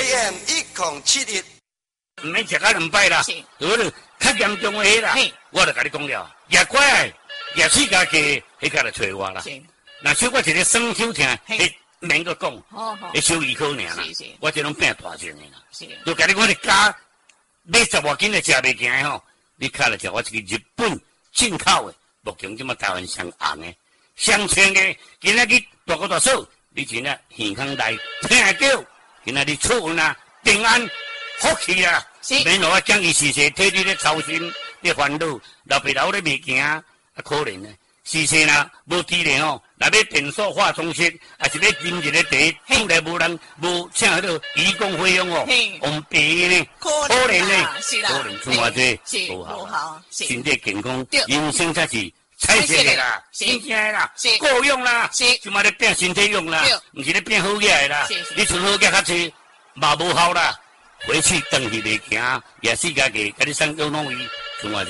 AM 1071。 唔免食啊2摆啦，好较严重的迄啦，我就甲你讲了，夜怪夜死家己，迄个来找我啦。若小我一个酸手疼，迄免个讲，迄小儿科尔啦，我这种病大症的啦。就甲你我的家买10外斤的食袂行吼，你卡来食我一个日本进口的，目前即么台湾上红的、上清的，今仔日大哥大嫂，你真啊健康来听叫，今仔日出运啊平安福气啊！免让我讲伊时时替你咧操心、咧烦恼，老爸老咧袂行，啊可怜呢。时时啦，无治疗吼，若要电塑化妆室，还是要金一个地，从来无人无请迄个义工费用哦，往病呢，可怜呢，可怜出偌济，无好，身体健康，人生才是彩色的啦，新鲜的啦，够用啦，就嘛咧变身体用啦，毋是咧变好嘢啦，你存好嘢较济，嘛无效啦。回去等去袂行，也是家己，甲你送到哪位，像我这。